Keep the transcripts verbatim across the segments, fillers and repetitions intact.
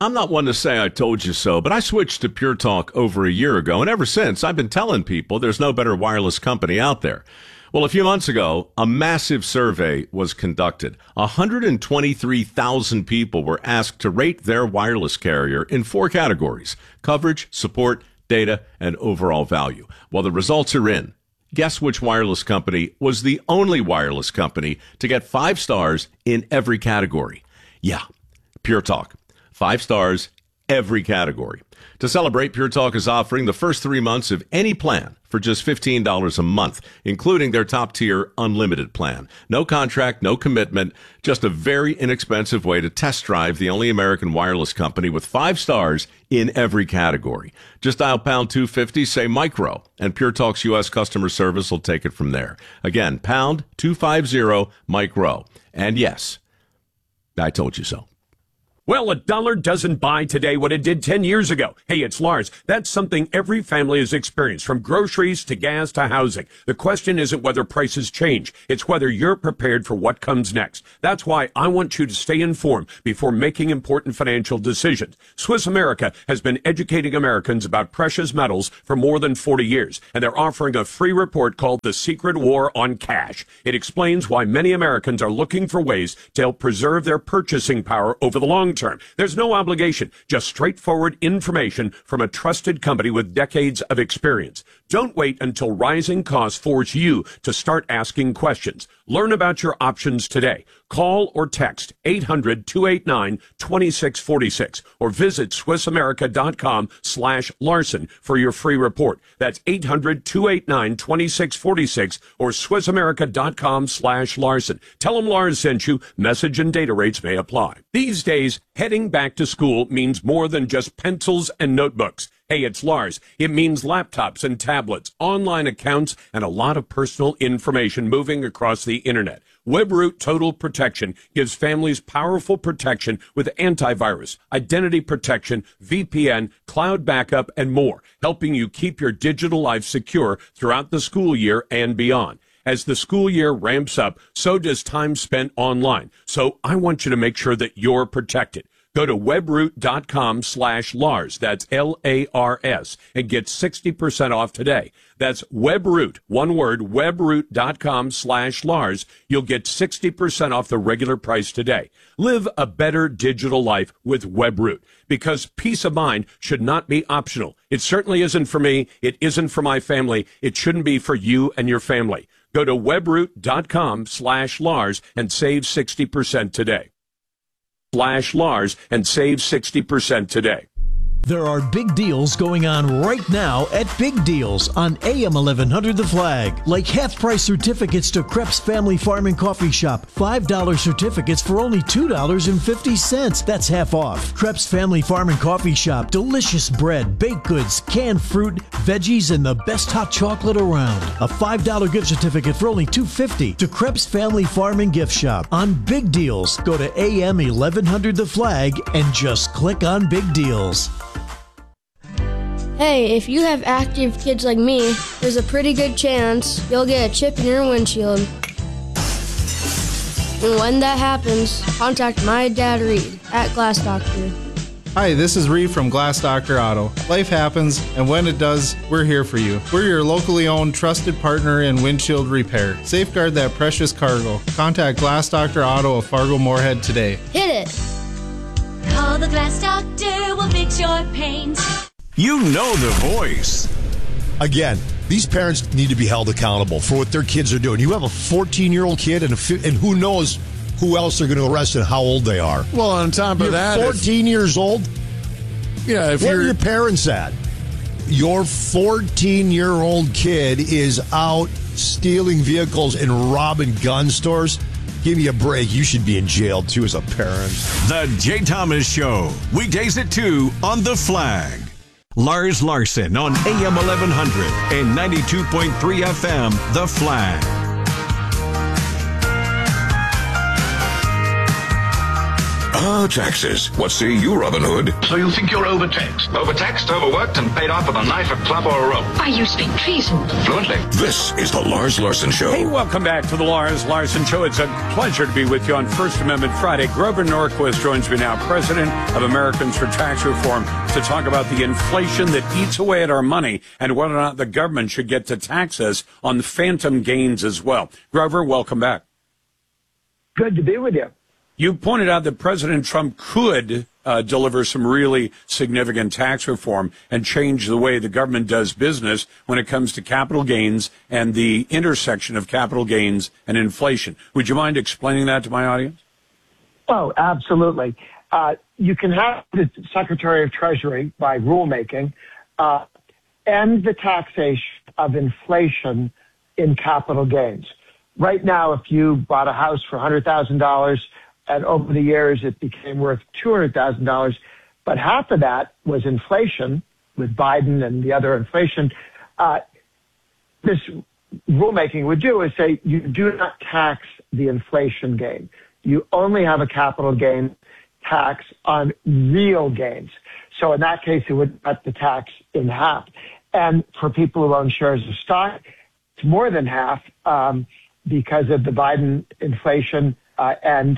I'm not one to say I told you so, but I switched to Pure Talk over a year ago, and ever since, I've been telling people there's no better wireless company out there. Well, a few months ago, a massive survey was conducted. one hundred twenty-three thousand people were asked to rate their wireless carrier in four categories: coverage, support, data, and overall value. Well, the results are in. Guess which wireless company was the only wireless company to get five stars in every category? Yeah, Pure Talk. Five stars, every category. To celebrate, Pure Talk is offering the first three months of any plan for just fifteen dollars a month, including their top-tier unlimited plan. No contract, no commitment, just a very inexpensive way to test drive the only American wireless company with five stars in every category. Just dial pound two fifty, say micro, and Pure Talk's U S customer service will take it from there. Again, pound two fifty, micro. And yes, I told you so. Well, a dollar doesn't buy today what it did ten years ago. Hey, it's Lars. That's something every family has experienced, from groceries to gas to housing. The question isn't whether prices change. It's whether you're prepared for what comes next. That's why I want you to stay informed before making important financial decisions. Swiss America has been educating Americans about precious metals for more than forty years, and they're offering a free report called The Secret War on Cash. It explains why many Americans are looking for ways to help preserve their purchasing power over the long term. There's no obligation, just straightforward information from a trusted company with decades of experience. Don't wait until rising costs force you to start asking questions. Learn about your options today. Call or text eight hundred, two eight nine, two six four six or visit SwissAmerica.com slash Larson for your free report. That's eight hundred, two eight nine, two six four six or SwissAmerica.com slash Larson. Tell them Lars sent you. Message and data rates may apply. These days, heading back to school means more than just pencils and notebooks. Hey, it's Lars. It means laptops and tablets, online accounts, and a lot of personal information moving across the internet. WebRoot Total Protection gives families powerful protection with antivirus, identity protection, V P N, cloud backup, and more, helping you keep your digital life secure throughout the school year and beyond. As the school year ramps up, so does time spent online. So I want you to make sure that you're protected. Go to webroot.com slash Lars, that's L A R S, and get sixty percent off today. That's Webroot, one word, webroot.com slash Lars. You'll get sixty percent off the regular price today. Live a better digital life with Webroot, because peace of mind should not be optional. It certainly isn't for me. It isn't for my family. It shouldn't be for you and your family. Go to webroot.com slash Lars and save sixty percent today. Slash Lars and save sixty percent today. There are big deals going on right now at Big Deals on A M eleven hundred The Flag. Like half-price certificates to Krebs Family Farm and Coffee Shop. five dollar certificates for only two dollars and fifty cents. That's half off. Krebs Family Farm and Coffee Shop. Delicious bread, baked goods, canned fruit, veggies, and the best hot chocolate around. A five dollar gift certificate for only two dollars and fifty cents to Krebs Family Farm and Gift Shop. On Big Deals, go to A M eleven hundred The Flag and just click on Big Deals. Hey, if you have active kids like me, there's a pretty good chance you'll get a chip in your windshield. And when that happens, contact my dad Reed at Glass Doctor. Hi, this is Reed from Glass Doctor Auto. Life happens, and when it does, we're here for you. We're your locally owned, trusted partner in windshield repair. Safeguard that precious cargo. Contact Glass Doctor Auto of Fargo Moorhead today. Hit it! Call the Glass Doctor, we'll fix your paint. You know the voice. Again, these parents need to be held accountable for what their kids are doing. You have a fourteen-year-old kid, and a fi- and who knows who else they're going to arrest and how old they are. Well, on top you're of that, fourteen if, years old. Yeah, if what you're, are your parents at? Your fourteen-year-old kid is out stealing vehicles and robbing gun stores. Give me a break. You should be in jail, too, as a parent. The Jay Thomas Show, weekdays at two on The Flag. Lars Larson on A M eleven hundred and ninety-two point three F M, The Flag. Ah, taxes. What say you, Robin Hood? So you think you're overtaxed? Overtaxed, overworked, and paid off with a knife, a club, or a rope. Are you speak treason? Fluently. This is the Lars Larson Show. Hey, welcome back to the Lars Larson Show. It's a pleasure to be with you on First Amendment Friday. Grover Norquist joins me now, president of Americans for Tax Reform, to talk about the inflation that eats away at our money and whether or not the government should get to tax us on phantom gains as well. Grover, welcome back. Good to be with you. You pointed out that President Trump could uh, deliver some really significant tax reform and change the way the government does business when it comes to capital gains and the intersection of capital gains and inflation. Would you mind explaining that to my audience? Oh, absolutely. Uh, you can have the Secretary of Treasury, by rulemaking, uh, end the taxation of inflation in capital gains. Right now, if you bought a house for one hundred thousand dollars, and over the years, it became worth two hundred thousand dollars. But half of that was inflation with Biden and the other inflation. Uh, this rulemaking would do is say you do not tax the inflation gain. You only have a capital gain tax on real gains. So in that case, it would cut the tax in half. And for people who own shares of stock, it's more than half um, because of the Biden inflation uh, and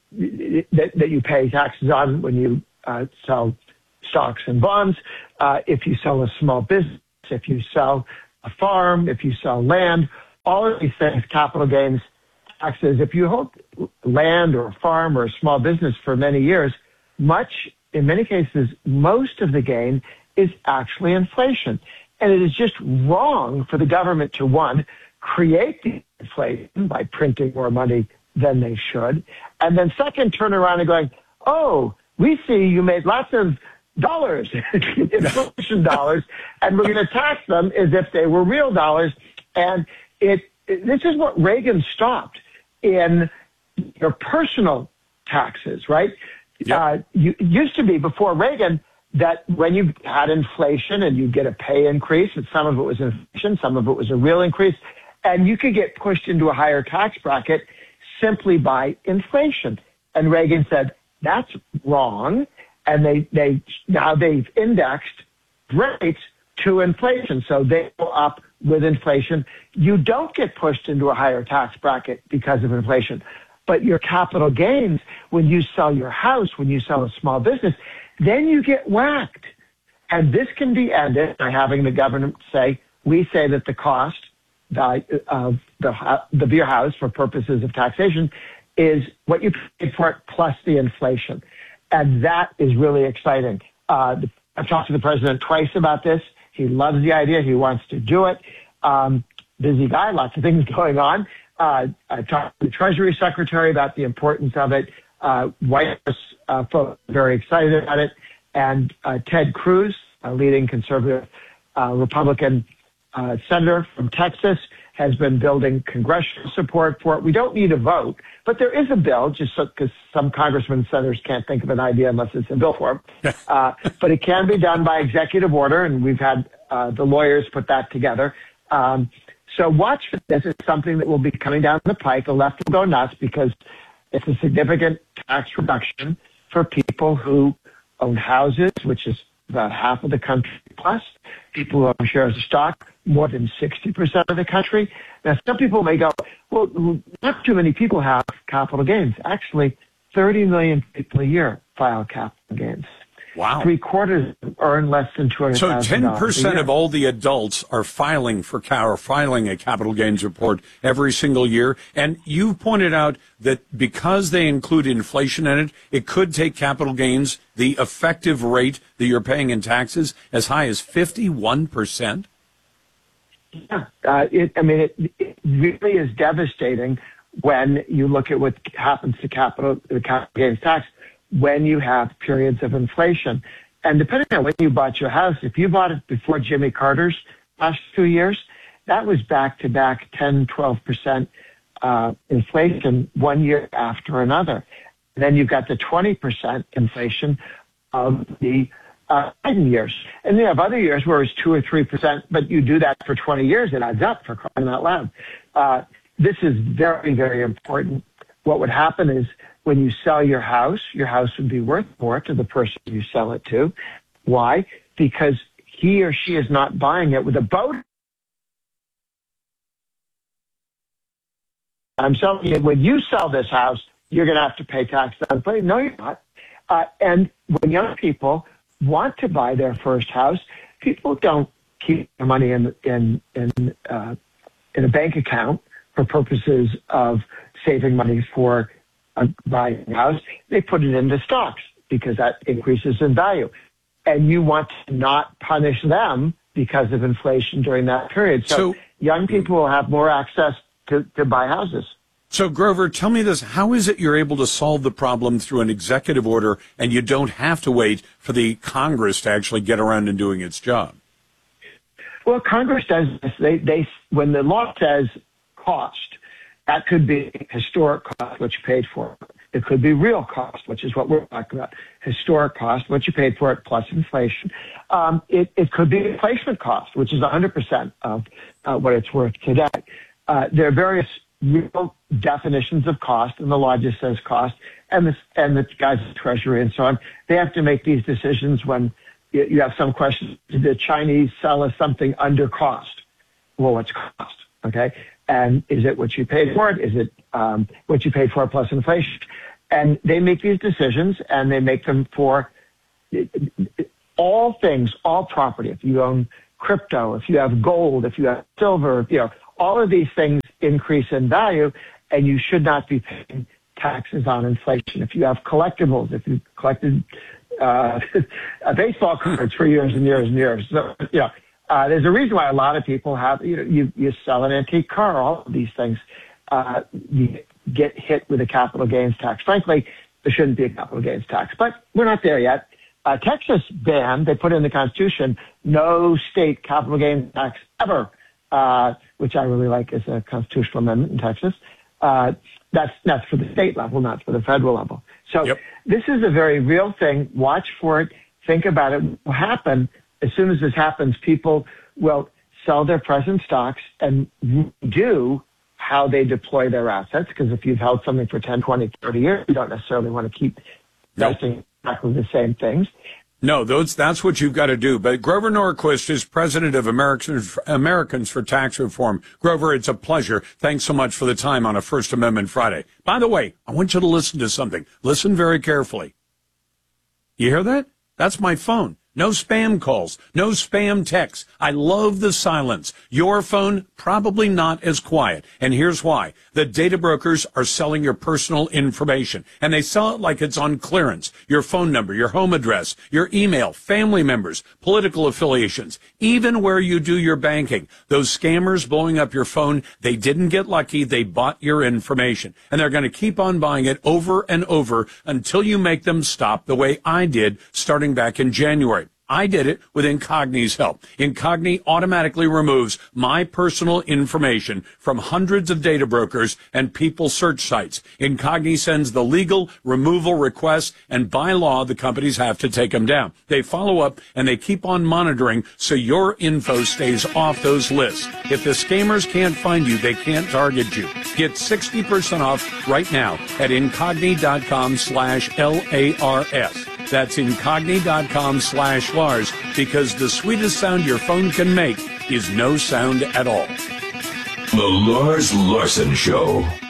That, that you pay taxes on when you uh, sell stocks and bonds, uh, if you sell a small business, if you sell a farm, if you sell land, all of these things, capital gains taxes. If you hold land or a farm or a small business for many years, much, in many cases, most of the gain is actually inflation. And it is just wrong for the government to, one, create the inflation by printing more money than they should. And then second, turn around and going, oh, we see you made lots of dollars, inflation dollars, and we're going to tax them as if they were real dollars. And it, it this is what Reagan stopped in your personal taxes, right? Yep. Uh, you, it used to be before Reagan that when you had inflation and you get a pay increase, and some of it was inflation, some of it was a real increase, and you could get pushed into a higher tax bracket simply by inflation. And Reagan said, that's wrong. And they, they, now they've indexed rates to inflation. So they go up with inflation. You don't get pushed into a higher tax bracket because of inflation. But your capital gains, when you sell your house, when you sell a small business, then you get whacked. And this can be ended by having the government say, we say that the cost value of the, the beer house for purposes of taxation is what you paid for it plus the inflation. And that is really exciting. Uh, I've talked to the president twice about this. He loves the idea. He wants to do it. Um, busy guy, lots of things going on. Uh, I talked to the Treasury Secretary about the importance of it. Uh, White House uh, folks are very excited about it. And uh, Ted Cruz, a leading conservative uh, Republican Uh, senator from Texas, has been building congressional support for it. We don't need a vote, but there is a bill, just because so, some congressmen and senators can't think of an idea unless it's in bill form. Uh, but it can be done by executive order, and we've had uh, the lawyers put that together. Um, so watch for this. It's something that will be coming down the pike. The left will go nuts because it's a significant tax reduction for people who own houses, which is about half of the country plus, people who own shares of stock, more than sixty percent of the country. Now, some people may go, well, not too many people have capital gains. Actually, thirty million people a year file capital gains. Wow. Three quarters earn less than two hundred thousand dollars. So ten percent of all the adults are filing for or filing a capital gains report every single year. And you pointed out that because they include inflation in it, it could take capital gains, the effective rate that you're paying in taxes, as high as fifty-one percent. Yeah, uh, it, I mean, it, it really is devastating when you look at what happens to capital, the capital gains tax when you have periods of inflation. And depending on when you bought your house, if you bought it before Jimmy Carter's last two years, that was back-to-back ten, twelve percent uh, inflation one year after another. And then you've got the twenty percent inflation of the Uh, Biden years. And you have other years where it's two or three percent, but you do that for twenty years, it adds up, for crying out loud. Uh, this is very, very important. What would happen is when you sell your house, your house would be worth more to the person you sell it to. Why? Because he or she is not buying it with a boat. I'm selling you, when you sell this house, you're going to have to pay tax on it. No, you're not. Uh, and when young people want to buy their first house, people don't keep their money in in in, uh, in a bank account for purposes of saving money for uh, buying a house. They put it into stocks because that increases in value. And you want to not punish them because of inflation during that period. So, so young people will have more access to, to buy houses. So, Grover, tell me this. How is it you're able to solve the problem through an executive order and you don't have to wait for the Congress to actually get around and doing its job? Well, Congress does this. They, they, when the law says cost, that could be historic cost, what you paid for it. It could be real cost, which is what we're talking about. Historic cost, what you paid for it, plus inflation. Um, it, it could be replacement cost, which is one hundred percent of uh, what it's worth today. Uh, there are various real definitions of cost, and the law just says cost, and the, and the guys at the Treasury and so on, they have to make these decisions when you, you have some questions. Did the Chinese sell us something under cost? Well, what's cost? Okay. And is it what you paid for it? Is it um, what you paid for it plus inflation? And they make these decisions, and they make them for all things, all property. If you own crypto, if you have gold, if you have silver, you know, all of these things increase in value, and you should not be paying taxes on inflation. If you have collectibles, if you've collected uh, baseball cards for years and years and years, so, you know, uh, there's a reason why a lot of people have, you know, you, you sell an antique car, all of these things, uh, you get hit with a capital gains tax. Frankly, there shouldn't be a capital gains tax, but we're not there yet. Uh, Texas banned, they put in the Constitution, no state capital gains tax ever, uh, which I really like as a constitutional amendment in Texas. Uh, that's, that's for the state level, not for the federal level. So yep. This is a very real thing. Watch for it. Think about it. What will happen as soon as this happens, people will sell their present stocks and do how they deploy their assets. Because if you've held something for ten, twenty, thirty years, you don't necessarily want to keep investing exactly the same things. No, those, that's what you've got to do. But Grover Norquist is president of Americans, Americans for Tax Reform. Grover, it's a pleasure. Thanks so much for the time on a First Amendment Friday. By the way, I want you to listen to something. Listen very carefully. You hear that? That's my phone. No spam calls, no spam texts. I love the silence. Your phone, probably not as quiet. And here's why. The data brokers are selling your personal information, and they sell it like it's on clearance. Your phone number, your home address, your email, family members, political affiliations, even where you do your banking. Those scammers blowing up your phone, they didn't get lucky. They bought your information, and they're going to keep on buying it over and over until you make them stop, the way I did starting back in January. I did it with Incogni's help. Incogni automatically removes my personal information from hundreds of data brokers and people search sites. Incogni sends the legal removal requests, and by law, the companies have to take them down. They follow up, and they keep on monitoring so your info stays off those lists. If the scammers can't find you, they can't target you. Get sixty percent off right now at incogni.com slash L-A-R-S. That's incogni.com slash Lars, because the sweetest sound your phone can make is no sound at all. The Lars Larson Show.